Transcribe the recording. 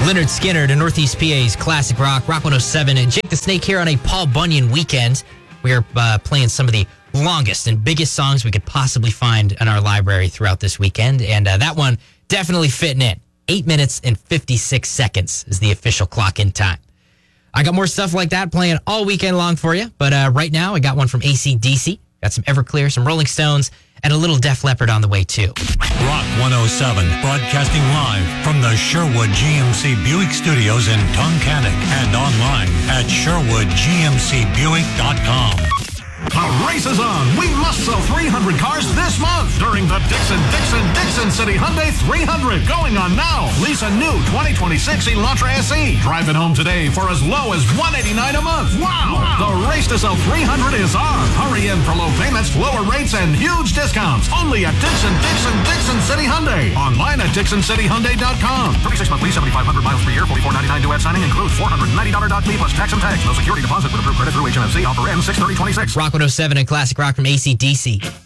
Leonard Skinner to Northeast PA's Classic Rock, Rock 107, and Jake the Snake here on a Paul Bunyan weekend. We are playing some of the longest and biggest songs we could possibly find in our library throughout this weekend, and that one definitely fitting in. 8 minutes and 56 seconds is the official clock-in time. I got more stuff like that playing all weekend long for you, but right now I got one from AC/DC, got some Everclear, some Rolling Stones, and a little Def Leppard on the way too. Rock 107, broadcasting live from the Sherwood GMC Buick Studios in Tunkhannock and online at SherwoodGMCBuick.com. The race is on. We must sell 300 cars this month during the Dixon City Hyundai 300 going on now. Lease a new 2026 Elantra SE. Drive it home today for as low as $189 a month. Wow. The race to sell 300 is on. Hurry in for low payments, lower rates, and huge discounts. Only at Dixon City Hyundai. Online at DixonCityHyundai.com. 36-month lease, 7,500 miles per year, $44.99 due at signing. Includes $490 doc fee plus tax and tax. No security deposit with approved credit through HMFC. Offer ends 6/30/26. Rock 107 and Classic Rock from AC/DC.